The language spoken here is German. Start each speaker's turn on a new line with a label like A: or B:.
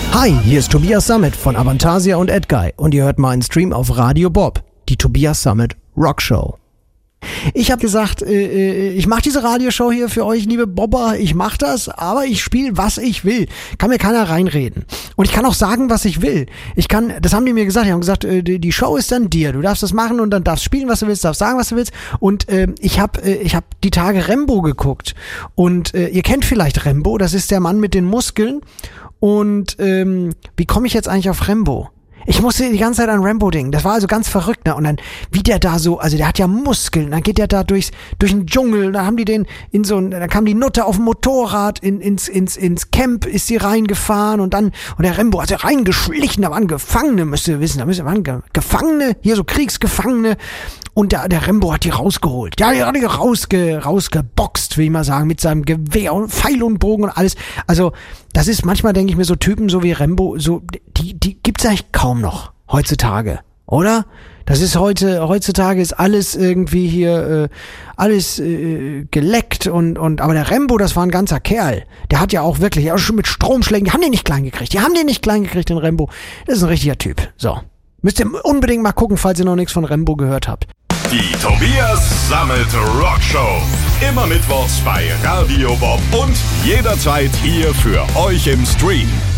A: Hi, hier ist Tobias Sammet von Avantasia und Edguy und ihr hört meinen Stream auf Radio Bob, die Tobias Sammet Rock Show. Ich habe gesagt, ich mache diese Radioshow hier für euch, liebe Bobber, ich mache das, aber ich spiele, was ich will. Kann mir keiner reinreden. Und ich kann auch sagen, was ich will. Das haben die mir gesagt, die haben gesagt, die Show ist dann dir, du darfst das machen und dann darfst spielen, was du willst, darfst sagen, was du willst. Und ich hab die Tage Rembo geguckt und ihr kennt vielleicht Rembo, das ist der Mann mit den Muskeln. Und wie komme ich jetzt eigentlich auf Rembo? Ich musste die ganze Zeit an Rambo denken. Das war also ganz verrückt, ne? Und dann, wie der da so, also der hat ja Muskeln, dann geht der da durch den Dschungel, da haben die den dann kam die Nutte auf dem Motorrad ins Camp, ist sie reingefahren und der Rambo hat sie reingeschlichen, da waren Gefangene, müsst ihr wissen, da waren Gefangene, hier so Kriegsgefangene und der Rambo hat die rausgeholt. Ja, die hat die rausgeboxt, will ich mal sagen, mit seinem Gewehr und Pfeil und Bogen und alles. Also, das ist, manchmal denke ich mir, so Typen so wie Rambo, so, die gibt's eigentlich kaum noch heutzutage, oder? Das ist heutzutage ist alles irgendwie hier, geleckt und, aber der Rambo, das war ein ganzer Kerl. Der hat ja auch wirklich, auch schon mit Stromschlägen, die haben den nicht klein gekriegt, den Rambo. Das ist ein richtiger Typ. So. Müsst ihr unbedingt mal gucken, falls ihr noch nichts von Rambo gehört habt.
B: Die Tobias Sammet Rock Show. Immer mittwochs bei Radio Bob und jederzeit hier für euch im Stream.